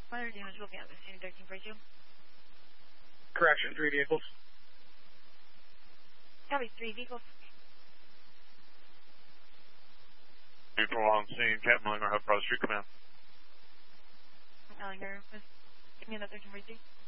Minor damage will be on the scene, 1342. Correction, 3 vehicles. Copy, 3 vehicles. Vehicle on scene, Captain Ellinger, Hub Cross Street Command. Ellinger, give me another 1342.